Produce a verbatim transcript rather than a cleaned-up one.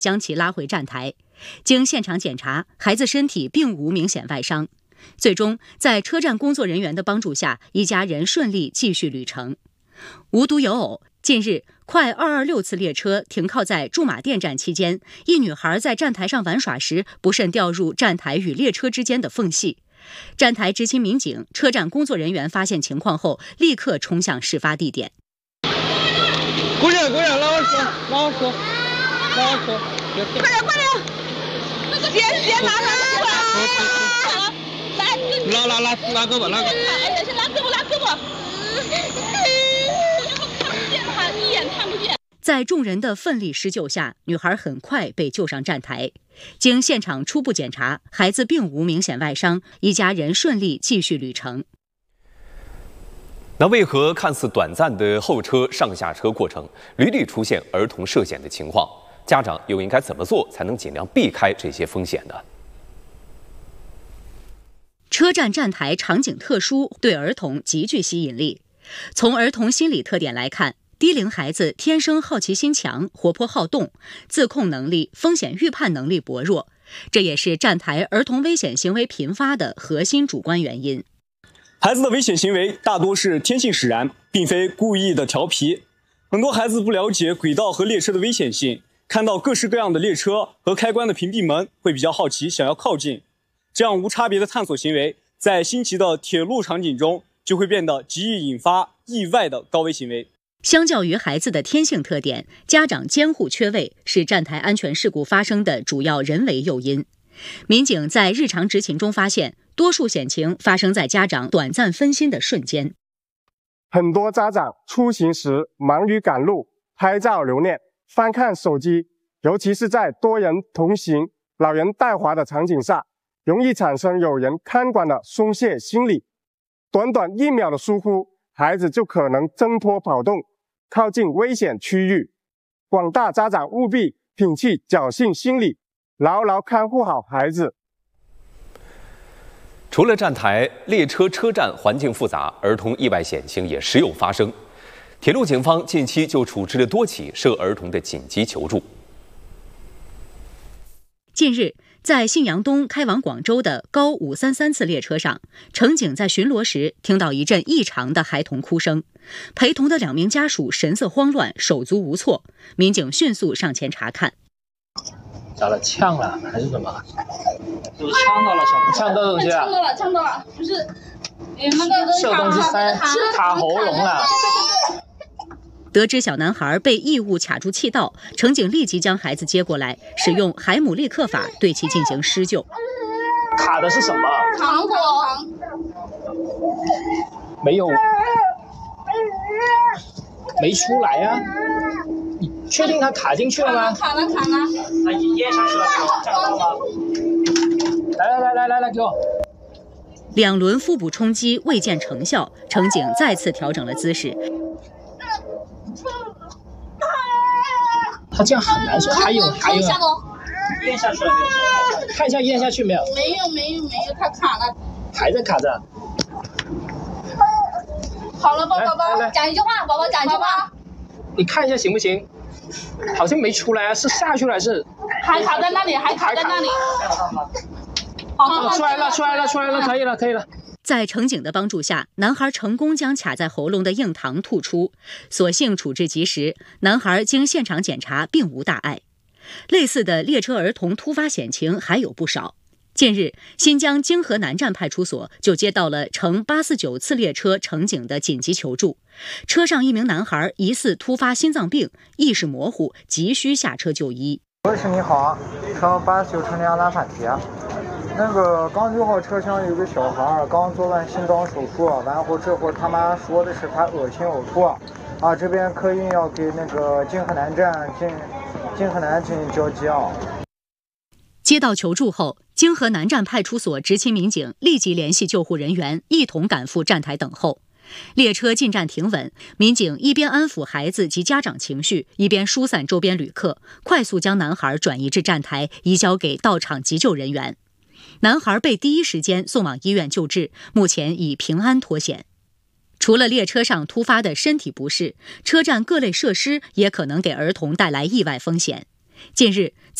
将其拉回站台。经现场检查，孩子身体并无明显外伤。最终，在车站工作人员的帮助下，一家人顺利继续旅程。无独有偶，近日，快二二六次列车停靠在驻马店站期间，一女孩在站台上玩耍时，不慎掉入站台与列车之间的缝隙。站台执勤民警、车站工作人员发现情况后，立刻冲向事发地点。 过来，过来，拉我车，拉我车，拉我车， 快点，快点！别别拿拿拿！来， 拉拉拉拉胳膊，拉胳膊！ 哎，先拉胳膊，拉胳膊！看不见他，一眼看不见。 在众人的奋力施救下，女孩很快被救上站台。经现场初步检查，孩子并无明显外伤，一家人顺利继续旅程。 那为何看似短暂的候车上下车过程，屡屡出现儿童涉险的情况？家长又应该怎么做才能尽量避开这些风险呢？ 车站站台场景特殊，对儿童极具吸引力。从儿童心理特点来看，低龄孩子天生好奇心强、活泼好动，自控能力、风险预判能力薄弱，这也是站台儿童危险行为频发的核心主观原因。 孩子的危险行为大多是天性使然，并非故意的调皮。很多孩子不了解轨道和列车的危险性，看到各式各样的列车和开关的屏蔽门，会比较好奇，想要靠近。这样无差别的探索行为，在新奇的铁路场景中，就会变得极易引发意外的高危行为。 相较于孩子的天性特点，家长监护缺位是站台安全事故发生的主要人为诱因。民警在日常执勤中发现，多数险情发生在家长短暂分心的瞬间。 很多家长出行时忙于赶路、拍照留念、翻看手机，尤其是在多人同行、老人带滑的场景下，容易产生有人看管的松懈心理。短短一秒的疏忽，孩子就可能挣脱跑动，靠近危险区域。广大家长务必摒弃侥幸心理，牢牢看护好孩子。 除了站台，列车车站环境复杂，儿童意外险情也时有发生。铁路警方近期就处置了多起涉儿童的紧急求助。 近日，在信阳东开往广州的高五三三次列车上，乘警在巡逻时听到一阵异常的孩童哭声，陪同的两名家属神色慌乱，手足无措。民警迅速上前查看。 咋了？呛了还是什么？ 就是呛到了，小呛到东西啊？ 呛到了，呛到了，就是你们那个是有东西塞卡喉咙了。 得知小男孩被异物卡住气道，乘警立即将孩子接过来，使用海姆立克法对其进行施救。 卡的是什么？ 糖果。 没有，没出来呀、啊。你确定它卡进去了吗？ 卡了，卡了。 它咽下去了，看到吗？来来来来来来，给我。 两轮腹部冲击未见成效，乘警再次调整了姿势。 他这样很难受，还有还有， 咽下去了没有？ 看一下咽下去没有？ 没有没有没有，它卡了， 还在卡着。 好了，宝宝宝，讲一句话，宝宝讲一句话。 你看一下行不行？好像没出来啊，是下去了还是？ 还卡在那里，还卡在那里。好， 出来了，出来了，出来了，可以了，可以了。 在乘警的帮助下，男孩成功将卡在喉咙的硬糖吐出，所幸处置及时，男孩经现场检查并无大碍。类似的列车儿童突发险情还有不少。近日，新疆泾河南站派出所就接到了乘八四九次列车乘警的紧急求助，车上一名男孩疑似突发心脏病，意识模糊，急需下车就医。 喂，是你好，乘八四九乘两兰坂铁。那个刚六号车厢有个小孩刚做完心脏手术，完后这会儿他妈说的是他恶心呕吐，啊，这边客运要给那个泾河南站进泾河南进行交接啊。 接到求助后，泾河南站派出所执勤民警立即联系救护人员，一同赶赴站台等候。列车进站停稳，民警一边安抚孩子及家长情绪，一边疏散周边旅客，快速将男孩转移至站台，移交给到场急救人员。男孩被第一时间送往医院救治，目前已平安脱险。除了列车上突发的身体不适，车站各类设施也可能给儿童带来意外风险。 近日，